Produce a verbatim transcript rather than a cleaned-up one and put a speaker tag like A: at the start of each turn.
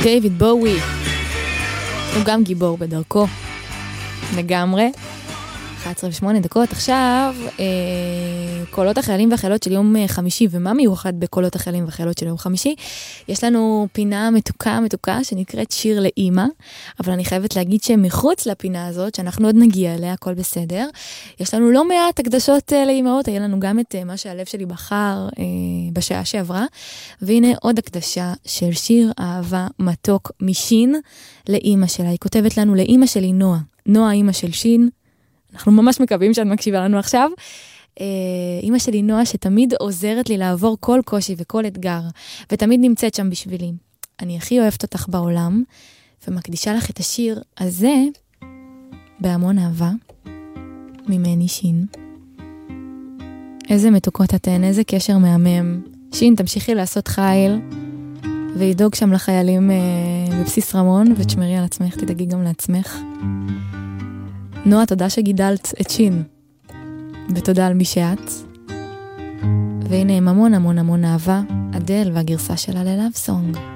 A: דיוויד בואוי. הוא גם גיבור בדרכו. לגמרי. אחת עשרה ושמונה דקות. עכשיו, אה, קולות החיילים והחיילות של יום חמישי, ומה מיוחד בקולות החיילים והחיילות של יום חמישי? יש לנו פינה מתוקה מתוקה שנקראת שיר לאמא, אבל אני חייבת להגיד שמחוץ לפינה הזאת, שאנחנו עוד נגיע אליה, הכל בסדר, יש לנו לא מעט הקדשות אה, לאמאות, היה לנו גם את אה, מה שהלב שלי בחר אה, בשעה שעברה, והנה עוד הקדשה של שיר אהבה מתוק משין לאמא שלה. היא כותבת לנו לאמא שלי נועה, נועה אמא של שין, אנחנו ממש מקווים שאת מקשיבה לנו עכשיו. אמא שלי נועה שתמיד עוזרת לי לעבור כל קושי וכל אתגר, ותמיד נמצאת שם בשבילי. אני הכי אוהבת אותך בעולם, ומקדישה לך את השיר הזה, בהמון אהבה, ממני שין. איזה מתוקות אתן, איזה קשר מהמם. שין, תמשיכי לעשות חיל, וידאוג שם לחיילים בבסיס רמון, ותשמרי על עצמך, תדאגי גם לעצמך. נועה, תודה שגידלת את שין, ותודה על מי שאת. והנה עם המון המון המון אהבה, אדל והגרסה שלה ללאב סונג.